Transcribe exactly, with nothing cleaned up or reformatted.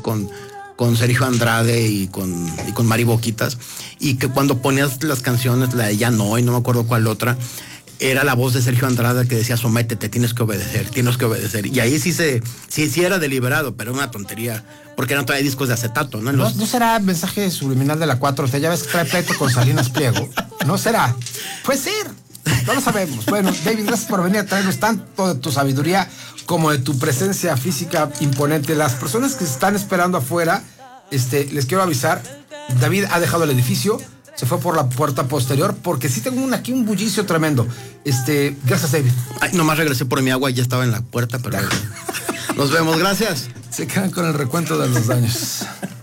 con, con Sergio Andrade y con, y con Mari Boquitas, y que cuando ponías las canciones, la de Ya No, y no me acuerdo cuál otra, era la voz de Sergio Andrade que decía, sométete, tienes que obedecer, tienes que obedecer. Y ahí sí se, sí, sí era deliberado, pero una tontería, porque eran todavía discos de acetato, ¿no? Los... ¿No, ¿No será mensaje subliminal de la cuatro T? Ya ves que trae pleito con Salinas Pliego. ¿No será? Puede ser. No lo sabemos. Bueno, David, gracias por venir a traernos tanto de tu sabiduría como de tu presencia física imponente. Las personas que se están esperando afuera, este, les quiero avisar, David ha dejado el edificio, se fue por la puerta posterior, porque sí tengo un, aquí un bullicio tremendo. Este, gracias, David. Ay, nomás regresé por mi agua y ya estaba en la puerta, pero nos vemos, gracias. Se quedan con el recuento de los daños.